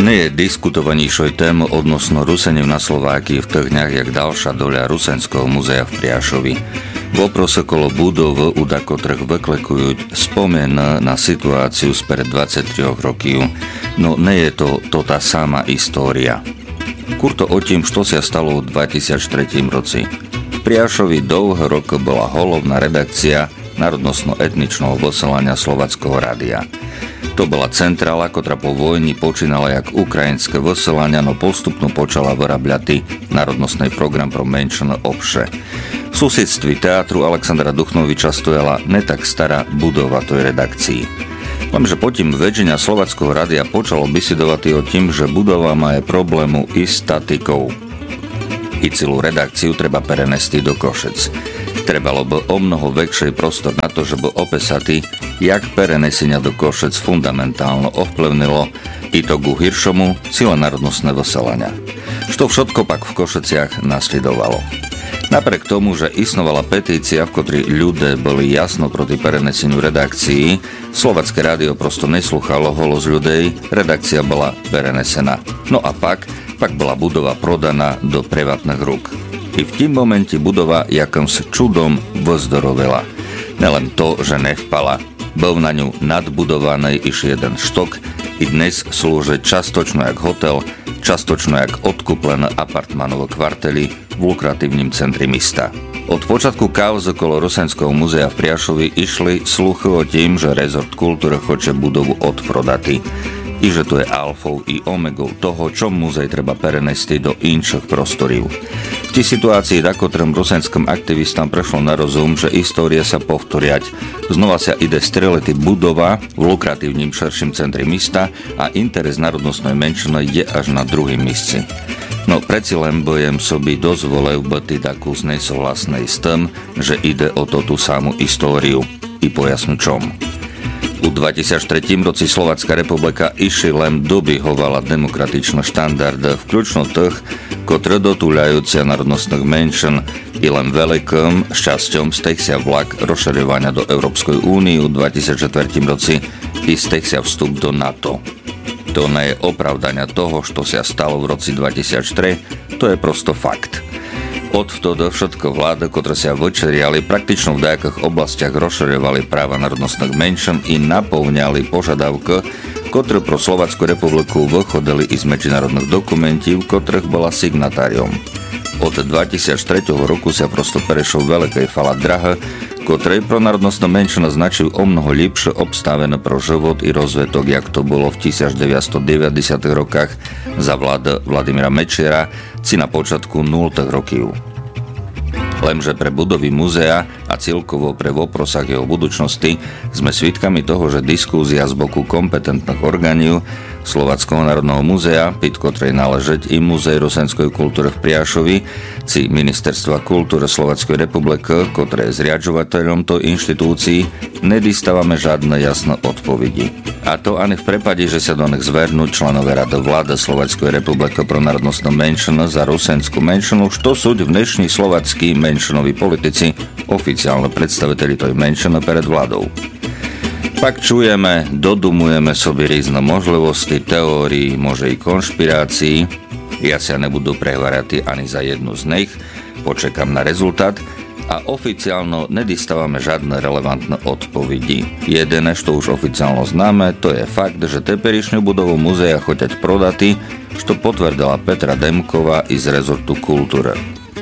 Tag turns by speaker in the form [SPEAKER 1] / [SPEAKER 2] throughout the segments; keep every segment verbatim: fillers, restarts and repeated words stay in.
[SPEAKER 1] Nie je diskutovanejšou tému odnosno Rusenov na Slovákii v tých dňach jak ďalšia doľa Rusenského muzea v Priašovi. Voprose kolo budov, u dakotrých vyklekujú spomen na situáciu spred dvadsaťtri rokov, no nie je to, to tá sama história. Kurto o tým, čo sa stalo v dvetisíctri roci. V Priašovi dlhé roky bola hlavná redakcia národnostno-etničného vysielania Slováckého rádia. To bola centrála, ktorá po vojni počínala jak ukrajinské vysielania, no postupno počala vyrábľať národnostný program pro menšiny obše. V susedství teatru Alexandra Duchnoviča stojala netak stará budova tej redakcii. Lenže potom vedenia Slováckého rádia počalo bisidovať o tým, že budova má problému i statikou. I celú redakciu treba perenesti do Košec. Trebalo by o mnoho väčší prostor na to, že by opesatý, jak perenesenia do Košec fundamentálno ovplyvnilo i to ku hiršomu cíle národnostné vysielania. Što všetko pak v Košeciach nasledovalo. Napriek tomu, že istnovala petícia, v ktorej ľudia boli jasno proti pereneseniu redakcií, Slovácké rádio prosto neslúchalo hlas ľudí, redakcia bola perenesená. No a pak, pak bola budova prodaná do privátnych rúk. I v tým momente budova jakýmsi čudom vzdorovela. Nelen to, že nevpala, bol na ňu nadbudovaný iš jeden štok, i dnes slúži častočno jak hotel, častočno jak odkúplené apartmanové kvartely v lukratívnym centri mesta. Od počiatku kauzy okolo Rusenského muzea v Priašovi išli sluchy o tým, že rezort kultúry chce budovu odprodať. I že to je alfou i omegou toho, čo muzej treba perenesti do inších prostorív. V tej situácii dakotrem rusenským aktivistám prešlo na rozum, že história sa povtoriať. Znova sa ide strelety budova v lukratívnym širším centri mesta a interes národnostnej menšiny je až na druhým místci. No preci len bojem sobi dozvolil byť takú nesúhlasnej s tým, že ide o to tú samú históriu. I pojasnu čom. U dvetisíctri roci Slovenská republika iši len dobihovala demokratičné štandardy, vključno tých, ktoré dotúľajúcia národnostných menšin i len veľkým šťasťom stechsia vlak rozširovania do Európskej únie u dvetisícštyri roci i stechsia vstup do NATO. To nie je opravdania toho, čo sa stalo v roci dvetisícštyri, to je prosto fakt. Odvtedy všetko vlády, ktoré sa vyčeriali, praktično v nejakých oblastiach rozširovali práva národnostných menšin i naplňali požiadavky, ktoré pro Slovácku republiku vychodili i z medzinárodných dokumentov, ktorých bola signatáriom. Od dvetisícštyri roku sa prosto prešlo veľkej fala draha, ktorej pro národnostné menšiny značujú o mnoho lepšie obstavené pro život i rozvetok, jak to bolo v devätnásťstodeväťdesiatych rokách za vlády Vladimíra Mečiara, ci na počiatku nultých rokov. Lenže pre budovy muzea a celkovo pre voprosách jeho budúcnosti sme svedkami toho, že diskúzia z boku kompetentných orgánov Slováckeho národného muzea, pod ktorej náležeť i Muzej rusenskej kultúry v Priašovi, ci Ministerstva kultúry Slovenskej republiky, ktoré je zriaďovateľom to inštitúcií, nedostávame žiadne jasné odpovedi. A to ani v prípade, že sa do nich zvernú členové rady vlády Slovenskej republiky pro národnostnú menšinu za rusenskú menšinu, što sú v dnešní slováckí menšinoví politici, oficiálne predstaviteľi tej menšiny pred vládou. Pak čujeme, dodumujeme sobie rôzne možnosti, teórií, môže i konšpirácií. Ja sa nebudú prehvarať ani za jednu z nich, počekám na rezultát a oficiálno nedostávame žiadne relevantné odpovedi. Jediné, čo už oficiálno známe, to je fakt, že teperišnú budovu muzea choťať prodati, čo potvrdila Petra Demková i z rezortu kultúry.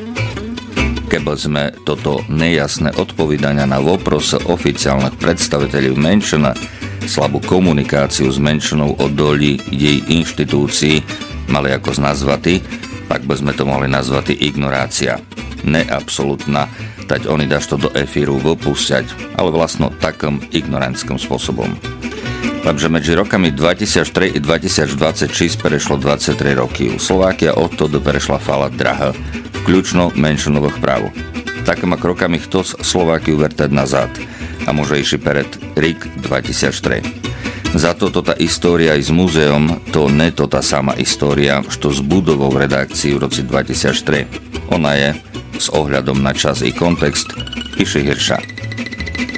[SPEAKER 1] Keby sme toto nejasné odpovedania na voprose oficiálnych predstaviteľov menšina, slabú komunikáciu s menšinou o doli jej inštitúcií mali ako znazvatý, pak by sme to mohli nazvať ignorácia. Neabsolutná, tať oni dáš to do efíru vypúšťať, ale vlastno takým ignorantským spôsobom. Takže medzi rokami dvetisícštyri i dvetisícdvadsaťšesť prešlo dvadsaťtri roky. Slovákia odtedy prešla fala draha, vključno menšinových práv. Takýma krokami chto Slovákiu vrtať nazad a môže iši pred rík dvetisícštyri. Za toto tá história i s múzeom, to ne to tá sama história, što s budovou redakcií v roci dvetisícštyri. Ona je, s ohľadom na čas i kontext, iši hirša.